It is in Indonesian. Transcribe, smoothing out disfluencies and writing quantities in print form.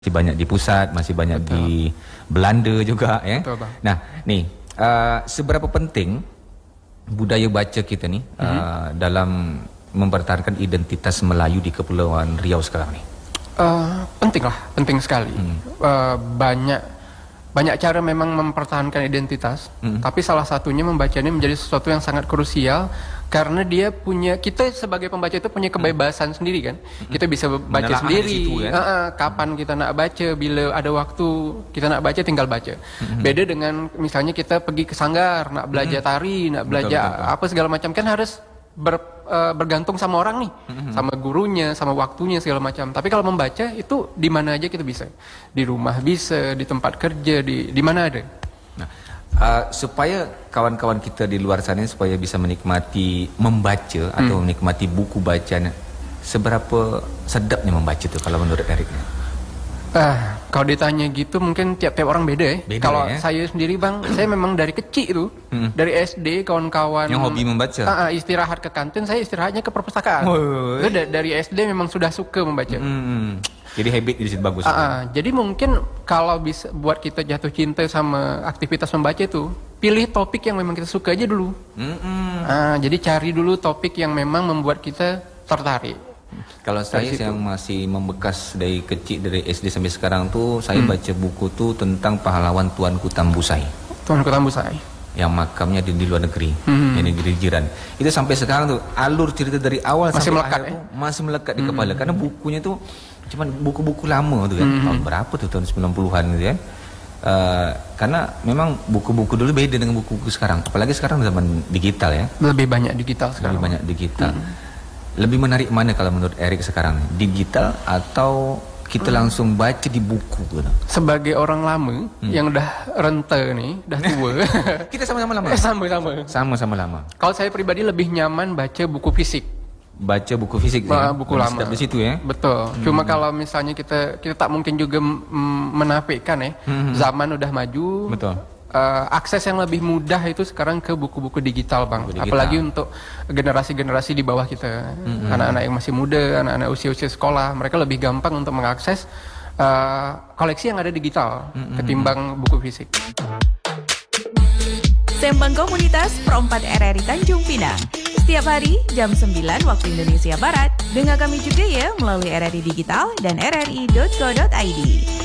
Masih banyak di pusat, masih banyak di Belanda juga ya. Betul, Bang. Nah, nih seberapa penting budaya baca kita nih dalam mempertahankan identitas Melayu di Kepulauan Riau sekarang nih? Penting lah, penting sekali. Banyak cara memang mempertahankan identitas, tapi salah satunya membaca ini menjadi sesuatu yang sangat krusial karena dia punya, kita sebagai pembaca itu punya kebebasan sendiri kan. Kita bisa baca Menelaah sendiri, di situ, ya? kapan kita nak baca, bila ada waktu kita nak baca tinggal baca. Beda dengan misalnya kita pergi ke sanggar, nak belajar tari, nak belajar apa segala macam, kan harus bergantung sama orang nih, sama gurunya, sama waktunya segala macam. Tapi kalau membaca itu di mana aja kita bisa, di rumah bisa, di tempat kerja, di mana ada. Nah, supaya kawan-kawan kita di luar sana supaya bisa menikmati membaca atau menikmati buku bacaan, seberapa sedapnya membaca tuh kalau menurut Erik? Kalau ditanya gitu mungkin tiap-tiap orang beda ya. Kalau saya sendiri Bang, saya memang dari kecil itu, dari SD kawan-kawan yang hobi membaca. Istirahat ke kantin, saya istirahatnya ke perpustakaan. Itu dari SD memang sudah suka membaca. Jadi habit di situ bagus. Jadi mungkin kalau bisa buat kita jatuh cinta sama aktivitas membaca itu, pilih topik yang memang kita suka aja dulu. Jadi cari dulu topik yang memang membuat kita tertarik. Kalau saya yang masih membekas dari kecil, dari SD sampai sekarang tuh, saya baca buku tuh tentang pahlawan Tuanku Tambusai. Tuanku Tambusai yang makamnya di luar negeri, yang negeri jiran. Itu sampai sekarang tuh alur cerita dari awal masih sampai melekat, akhir tuh masih melekat di kepala. Karena bukunya tuh cuman buku-buku lama tuh kan. Tahun berapa tuh, tahun 90-an gitu kan. Karena memang buku-buku dulu beda dengan buku-buku sekarang. Apalagi sekarang zaman digital ya. Lebih banyak digital sekarang. Lebih banyak digital. Lebih menarik mana kalau menurut Erik sekarang? Digital atau kita langsung baca di buku gitu? Sebagai orang lama yang udah renta nih, udah tua. Kita sama-sama lama. Sama-sama lama. Kalau saya pribadi lebih nyaman baca buku fisik. Baca buku fisik ya? Buku lama. Sedap di situ ya. Betul. Cuma kalau misalnya kita tak mungkin juga menafikan ya. Zaman udah maju. Betul. Akses yang lebih mudah itu sekarang ke buku-buku digital Bang. Apalagi untuk generasi-generasi di bawah kita, anak-anak yang masih muda, anak-anak usia-usia sekolah, mereka lebih gampang untuk mengakses koleksi yang ada digital ketimbang buku fisik. Sembang Komunitas Pro 4 RRI Tanjung Pinang. Setiap hari jam 9 waktu Indonesia Barat. Dengar kami juga ya melalui RRI Digital dan rri.co.id.